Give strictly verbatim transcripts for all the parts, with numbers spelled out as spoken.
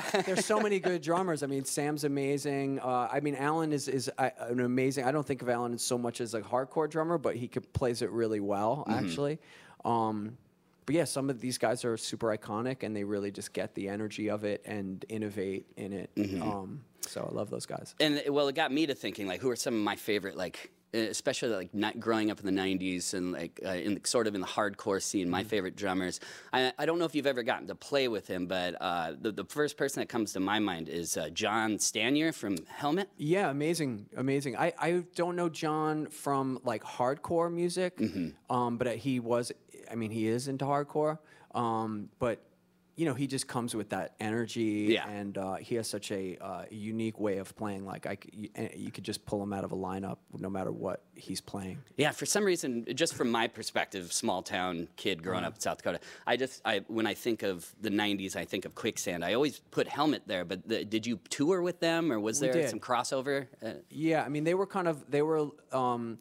there's so many good drummers. I mean, Sam's amazing. Uh, I mean, Alan is is uh, an amazing. I don't think of Alan so much as a hardcore drummer, but he could, plays it really well, mm-hmm. actually. Um, but yeah, some of these guys are super iconic, and they really just get the energy of it and innovate in it. Mm-hmm. Um, so I love those guys. And well, it got me to thinking, like, who are some of my favorite, like, especially like not growing up in the nineties and like uh, in the, sort of in the hardcore scene, my favorite drummers. I, I don't know if you've ever gotten to play with him, but uh, the, the first person that comes to my mind is uh, John Stanier from Helmet. Yeah, amazing, amazing. I, I don't know John from like hardcore music, mm-hmm. um, but he was, I mean, he is into hardcore, um, but you know, he just comes with that energy, yeah. and uh, he has such a uh, unique way of playing. Like, I, you, you could just pull him out of a lineup no matter what he's playing. Yeah, for some reason, just from my perspective, small town kid growing up in South Dakota, I just, I when I think of the nineties, I think of Quicksand. I always put Helmet there, but the, did you tour with them, or was We there did. some crossover? Uh, yeah, I mean, they were kind of, they were, um,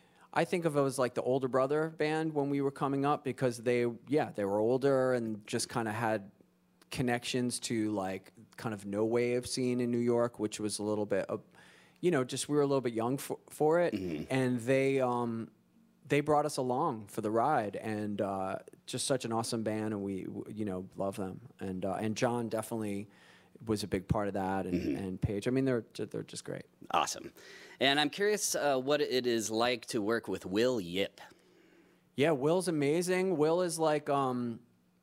I think of it as like the older brother band when we were coming up, because they, yeah, they were older and just kind of had connections to like kind of no wave scene in New York, which was a little bit, uh, you know, just we were a little bit young for, for it, mm-hmm. and they um, they brought us along for the ride, and uh, just such an awesome band, and we, you know, love them, and uh, and John definitely was a big part of that, and, mm-hmm. and Paige. I mean, they're they're just great. Awesome, and I'm curious uh, what it is like to work with Will Yip. Yeah, Will's amazing. Will is like. Um,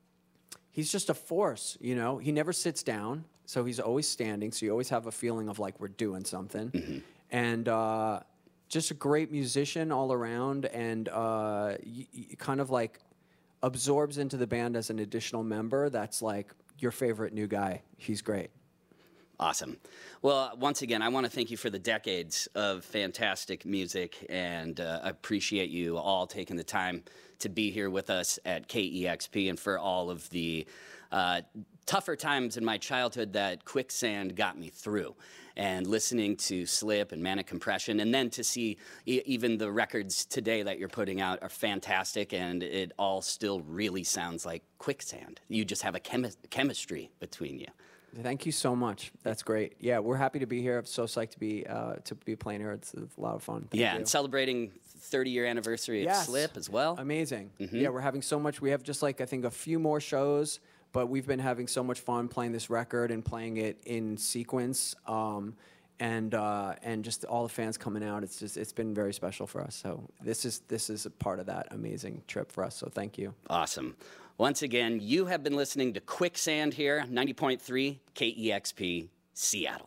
He's just a force, you know. He never sits down, so he's always standing. So you always have a feeling of like we're doing something, mm-hmm. and uh, just a great musician all around, and uh, y- y- kind of like absorbs into the band as an additional member. That's like your favorite new guy. He's great. Awesome. Well, once again, I want to thank you for the decades of fantastic music, and uh, I appreciate you all taking the time to be here with us at K E X P, and for all of the uh, tougher times in my childhood that Quicksand got me through. And listening to Slip and Manic Compression, and then to see e- even the records today that you're putting out are fantastic, and it all still really sounds like Quicksand. You just have a chemi- chemistry between you. Thank you so much. That's great. Yeah, we're happy to be here. I'm so psyched to be uh, to be playing here. It's a lot of fun. Thank yeah, you. And celebrating thirty-year anniversary of yes. Slip as well. Amazing. Mm-hmm. Yeah, we're having so much. We have just like, I think, a few more shows, but we've been having so much fun playing this record and playing it in sequence, um, and uh, and just all the fans coming out. It's just it's been very special for us. So this is this is a part of that amazing trip for us. So thank you. Awesome. Once again, you have been listening to Quicksand here, ninety point three K E X P, Seattle.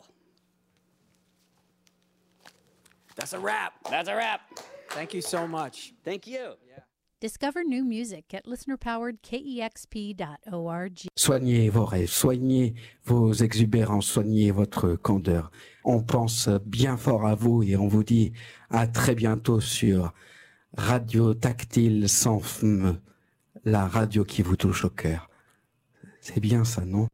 That's a wrap. That's a wrap. Thank you so much. Thank you. Yeah. Discover new music at listener powered K E X P dot org. Soignez vos rêves, soignez vos exubérances, soignez votre candeur. On pense bien fort à vous et on vous dit à très bientôt sur Radio Tactile sans fme, la radio qui vous touche au cœur. C'est bien ça, non ?